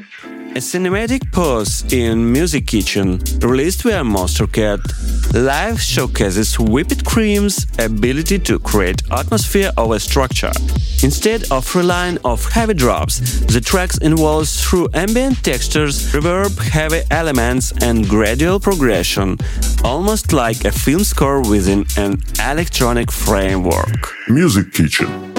A cinematic pause in Music Kitchen, released via Monstercat, live showcases Whipped Cream's ability to create atmosphere over structure. Instead of relying on heavy drops, the tracks involves through ambient textures, reverb, heavy elements and gradual progression, almost like a film score within an electronic framework. Music Kitchen.